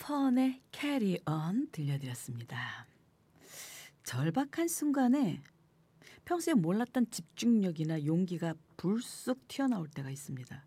펀의 캐리 언 들려드렸습니다. 절박한 순간에 평소에 몰랐던 집중력이나 용기가 불쑥 튀어나올 때가 있습니다.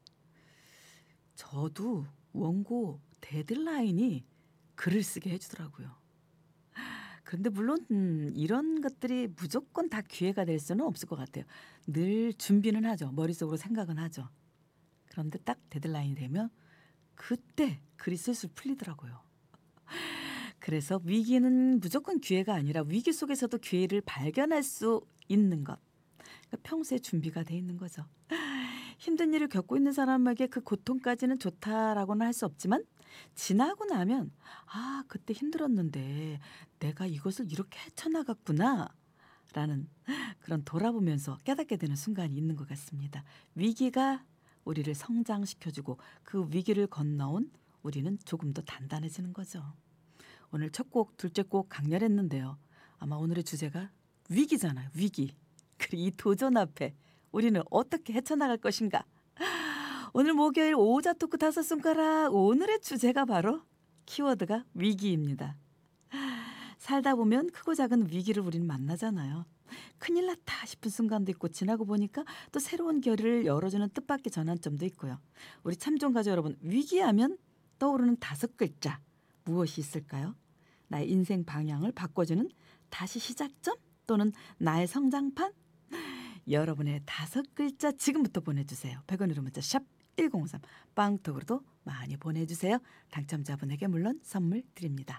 저도 원고 데드라인이 글을 쓰게 해주더라고요. 그런데 물론 이런 것들이 무조건 다 기회가 될 수는 없을 것 같아요. 늘 준비는 하죠. 머릿속으로 생각은 하죠. 그런데 딱 데드라인이 되면 그때 글이 슬슬 풀리더라고요. 그래서 위기는 무조건 기회가 아니라 위기 속에서도 기회를 발견할 수 있는 것. 그러니까 평소에 준비가 돼 있는 거죠. 힘든 일을 겪고 있는 사람에게 그 고통까지는 좋다라고는 할 수 없지만 지나고 나면 아 그때 힘들었는데 내가 이것을 이렇게 헤쳐나갔구나 라는 그런 돌아보면서 깨닫게 되는 순간이 있는 것 같습니다. 위기가 우리를 성장시켜주고 그 위기를 건너온 우리는 조금 더 단단해지는 거죠. 오늘 첫 곡, 둘째 곡 강렬했는데요. 아마 오늘의 주제가 위기잖아요. 위기. 그리고 이 도전 앞에 우리는 어떻게 헤쳐나갈 것인가. 오늘 목요일 오자 토크 5손가락 오늘의 주제가 바로 키워드가 위기입니다. 살다 보면 크고 작은 위기를 우리는 만나잖아요. 큰일 났다 싶은 순간도 있고 지나고 보니까 또 새로운 결을 열어주는 뜻밖의 전환점도 있고요. 우리 참종가족 여러분, 위기하면 떠오르는 5글자 무엇이 있을까요? 나의 인생 방향을 바꿔주는 다시 시작점 또는 나의 성장판? 여러분의 5글자 지금부터 보내주세요. 100원으로 문자 샵 1053 빵톡으로도 많이 보내주세요. 당첨자분에게 물론 선물 드립니다.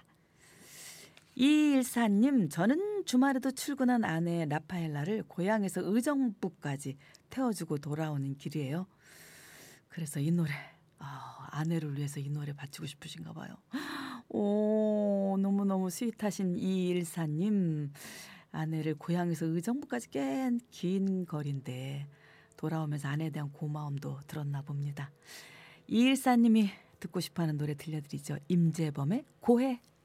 2214님, 저는 주말에도 출근한 아내 라파엘라를 고향에서 의정부까지 태워주고 돌아오는 길이에요. 그래서 이 노래 아내를 위해서 이 노래 바치고 싶으신가 봐요. 오, 너무너무 스윗하신 2214님, 아내를 고향에서 의정부까지 꽤 긴 거리인데 돌아오면서 아내에 대한 고마움도 들었나 봅니다. 2214님이 듣고 싶어하는 노래 들려드리죠. 임재범의 고해.